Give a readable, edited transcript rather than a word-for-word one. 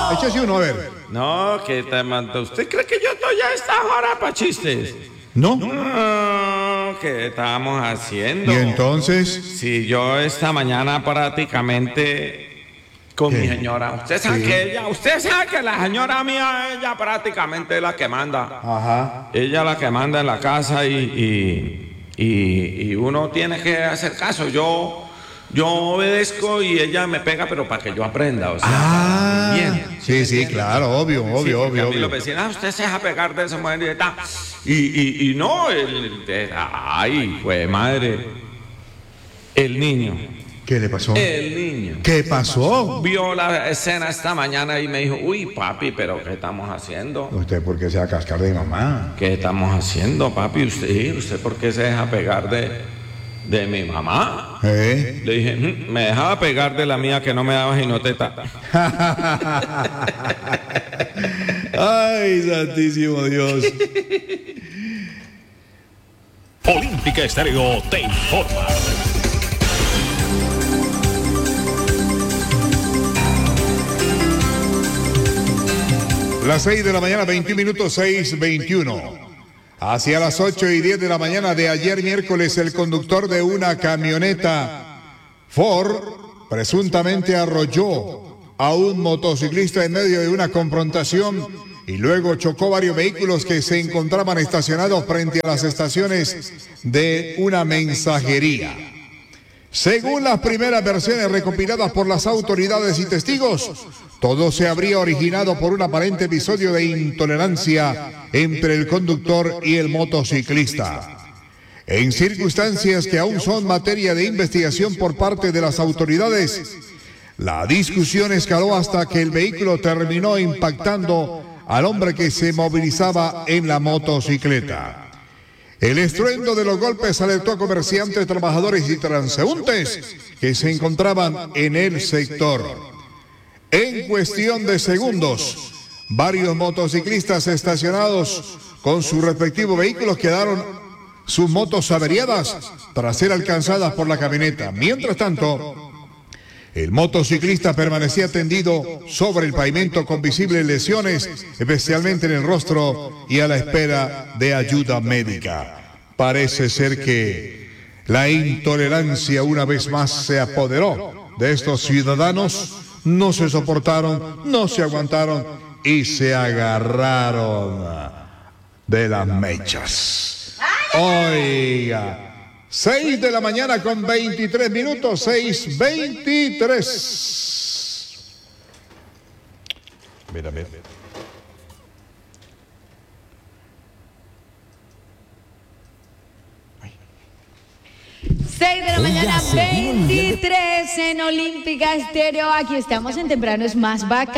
Échese uno, a ver. No, que te manda. ¿Usted cree que yo estoy a esta hora para chistes? ¿No? No, ¿qué estamos haciendo? ¿Y entonces? Si yo esta mañana prácticamente con ¿Qué? mi señora. Usted sabe Sí. usted sabe que la señora mía, ella prácticamente es la que manda. Ajá. Ella es la que manda en la casa y uno tiene que hacer caso. Yo obedezco y ella me pega, pero para que yo aprenda, o sea, Ah, bien. sí, claro, obvio. A mí los vecinos, usted se deja pegar de esa mujer y tal. Y no, ay, fue madre, el niño. ¿Qué le pasó? El niño. ¿Qué pasó? Vio la escena esta mañana y me dijo, uy, papi, pero ¿qué estamos haciendo? ¿Usted por qué se va a cascar de mamá? ¿Qué estamos haciendo, papi? ¿Usted por qué se deja pegar de mi mamá? Le dije, me dejaba pegar de la mía que no me daba sino teta. Ay, santísimo Dios. Olímpica Estéreo te informa. Las 6 de la mañana, 21 minutos, 6:21. Hacia las 8:10 de la mañana de ayer miércoles, el conductor de una camioneta Ford presuntamente arrolló a un motociclista en medio de una confrontación y luego chocó varios vehículos que se encontraban estacionados frente a las estaciones de una mensajería. Según las primeras versiones recopiladas por las autoridades y testigos, todo se habría originado por un aparente episodio de intolerancia entre el conductor y el motociclista. En circunstancias que aún son materia de investigación por parte de las autoridades, la discusión escaló hasta que el vehículo terminó impactando al hombre que se movilizaba en la motocicleta. El estruendo de los golpes alertó a comerciantes, trabajadores y transeúntes que se encontraban en el sector. En cuestión de segundos, varios motociclistas estacionados con sus respectivos vehículos quedaron sus motos averiadas tras ser alcanzadas por la camioneta. Mientras tanto, el motociclista permanecía tendido sobre el pavimento con visibles lesiones, especialmente en el rostro y a la espera de ayuda médica. Parece ser que la intolerancia una vez más se apoderó de estos ciudadanos. No se soportaron, no se aguantaron y se agarraron de las mechas. Oiga, 6 de la mañana con 23 minutos, 6:23. Mira. 6 de la mañana, 23 en Olímpica Estéreo. Aquí estamos en Temprano es Más Vaca.